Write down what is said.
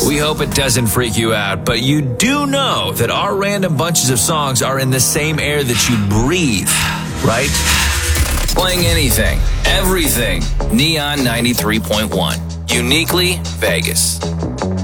We hope it doesn't freak you out, but you do know that our random bunches of songs are in the same air that you breathe, right? Playing anything, everything. Neon 93.1. Uniquely Vegas.